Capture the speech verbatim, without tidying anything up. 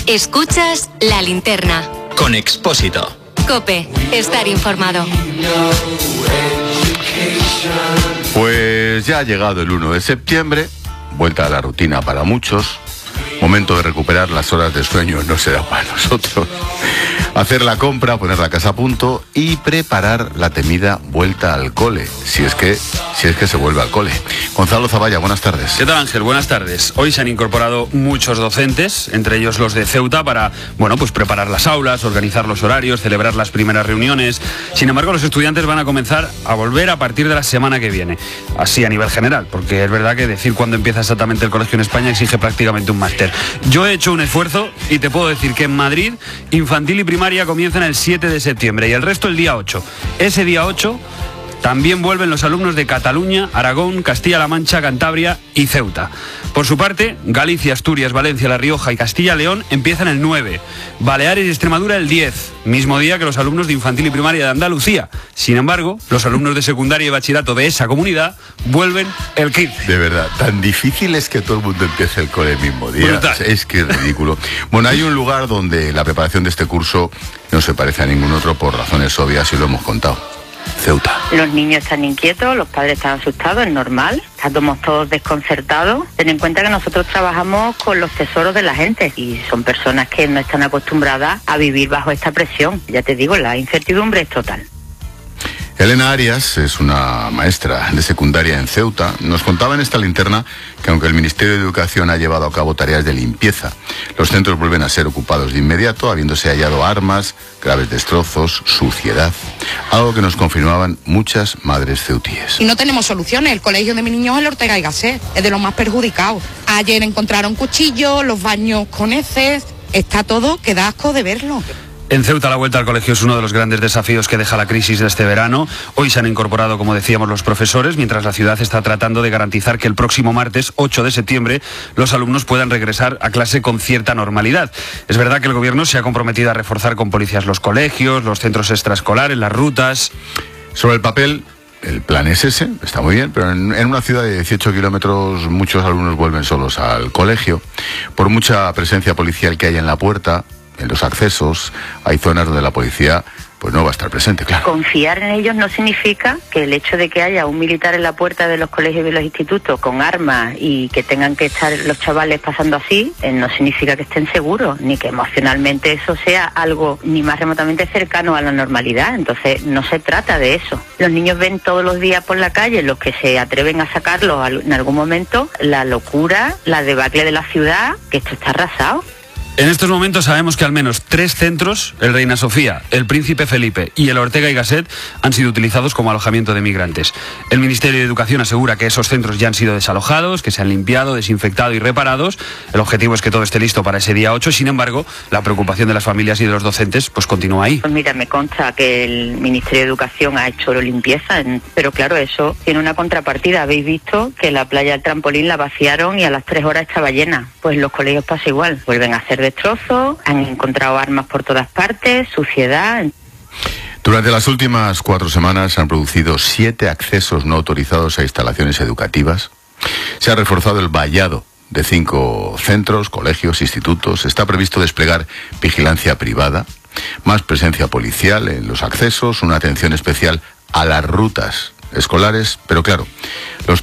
Escuchas La Linterna. Con Expósito. COPE. Estar informado. Pues ya ha llegado el uno de septiembre, vuelta a la rutina para muchos, momento de recuperar las horas de sueño no será para nosotros, hacer la compra, poner la casa a punto y preparar la temida vuelta al cole, si es que, si es que se vuelve al cole. Gonzalo Zavalla, buenas tardes. ¿Qué tal, Ángel? Buenas tardes. Hoy se han incorporado muchos docentes, entre ellos los de Ceuta, para, bueno, pues preparar las aulas, organizar los horarios, celebrar las primeras reuniones. Sin embargo, los estudiantes van a comenzar a volver a partir de la semana que viene. Así a nivel general, porque es verdad que decir cuándo empieza exactamente el colegio en España exige prácticamente un máster. Yo he hecho un esfuerzo y te puedo decir que en Madrid, infantil y primaria comienzan el siete de septiembre y el resto el día ocho. Ese día ocho... también vuelven los alumnos de Cataluña, Aragón, Castilla-La Mancha, Cantabria y Ceuta. Por su parte, Galicia, Asturias, Valencia, La Rioja y Castilla-León empiezan el nueve. Baleares y Extremadura el diez, mismo día que los alumnos de infantil y primaria de Andalucía. Sin embargo, los alumnos de secundaria y bachillerato de esa comunidad vuelven el quince. De verdad, tan difícil es que todo el mundo empiece el cole el mismo día. Brutal. Es que es ridículo. Bueno, hay un lugar donde la preparación de este curso no se parece a ningún otro por razones obvias y lo hemos contado. Ceuta. Los niños están inquietos, los padres están asustados, es normal, estamos todos desconcertados. Ten en cuenta que nosotros trabajamos con los tesoros de la gente y son personas que no están acostumbradas a vivir bajo esta presión. Ya te digo, la incertidumbre es total. Elena Arias es una maestra de secundaria en Ceuta. Nos contaba en esta linterna que aunque el Ministerio de Educación ha llevado a cabo tareas de limpieza, los centros vuelven a ser ocupados de inmediato, habiéndose hallado armas, graves destrozos, suciedad, algo que nos confirmaban muchas madres ceutíes. Y no tenemos soluciones. El colegio de mis niños es el Ortega y Gasset, es de los más perjudicados. Ayer encontraron cuchillos, los baños con heces, está todo que da asco de verlo. En Ceuta la vuelta al colegio es uno de los grandes desafíos que deja la crisis de este verano. Hoy se han incorporado, como decíamos, los profesores, mientras la ciudad está tratando de garantizar que el próximo martes, ocho de septiembre, los alumnos puedan regresar a clase con cierta normalidad. Es verdad que el gobierno se ha comprometido a reforzar con policías los colegios, los centros extraescolares, las rutas. Sobre el papel, el plan es ese, está muy bien, pero en, en una ciudad de dieciocho kilómetros muchos alumnos vuelven solos al colegio. Por mucha presencia policial que haya en la puerta, en los accesos, hay zonas donde la policía pues no va a estar presente, claro. Confiar en ellos no significa que el hecho de que haya un militar en la puerta de los colegios y de los institutos con armas y que tengan que estar los chavales pasando así, eh, no significa que estén seguros, ni que emocionalmente eso sea algo ni más remotamente cercano a la normalidad. Entonces no se trata de eso. Los niños ven todos los días por la calle, los que se atreven a sacarlos en algún momento, la locura, la debacle de la ciudad, que esto está arrasado. En estos momentos sabemos que al menos tres centros, el Reina Sofía, el Príncipe Felipe y el Ortega y Gasset, han sido utilizados como alojamiento de migrantes. El Ministerio de Educación asegura que esos centros ya han sido desalojados, que se han limpiado, desinfectado y reparados. El objetivo es que todo esté listo para ese día ocho. Sin embargo, la preocupación de las familias y de los docentes pues continúa ahí. Pues mira, me consta que el Ministerio de Educación ha hecho limpieza, pero claro, eso tiene una contrapartida. Habéis visto que la playa del Trampolín la vaciaron y a las tres horas estaba llena. Pues los colegios pasa igual, vuelven a hacer destrozos, han encontrado armas por todas partes, suciedad. Durante las últimas cuatro semanas se han producido siete accesos no autorizados a instalaciones educativas. Se ha reforzado el vallado de cinco centros, colegios, institutos. Está previsto desplegar vigilancia privada, más presencia policial en los accesos, una atención especial a las rutas escolares, pero claro, los